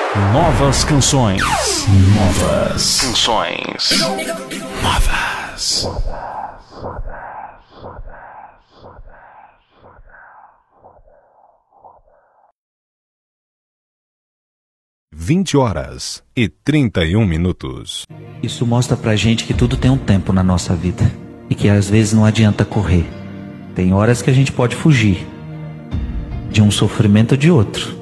Novas canções. Novas canções. Novas. 20h31. Isso mostra pra gente que tudo tem um tempo na nossa vida e que às vezes não adianta correr. Tem horas que a gente pode fugir de um sofrimento ou de outro,